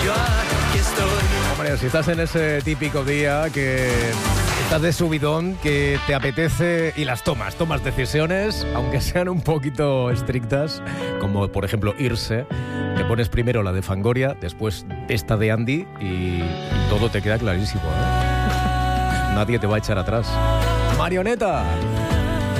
yo aquí estoy. Hombre, si estás en ese típico día que estás de subidón, que te apetece y las tomas decisiones, aunque sean un poquito estrictas, como por ejemplo irse, te pones primero la de Fangoria, después esta de Andy y todo te queda clarísimo, ¿eh? Nadie te va a echar atrás. Marioneta.